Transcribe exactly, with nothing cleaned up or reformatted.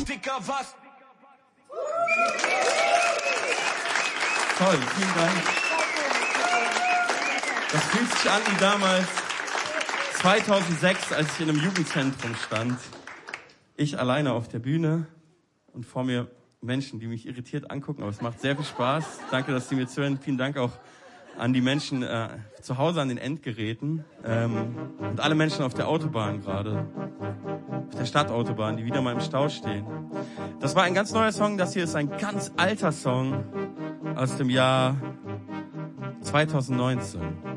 Dicker, was? Toll, vielen Dank. Das fühlt sich an wie damals zweitausendsechs, als ich in einem Jugendzentrum stand. Ich alleine auf der Bühne und vor mir Menschen, die mich irritiert angucken, aber es macht sehr viel Spaß. Danke, dass Sie mir zuhören. Vielen Dank auch an die Menschen äh, zu Hause an den Endgeräten ähm, und alle Menschen auf der Autobahn gerade, auf der Stadtautobahn, die wieder mal im Stau stehen. Das war ein ganz neuer Song. Das hier ist ein ganz alter Song aus dem Jahr zweitausendneunzehn.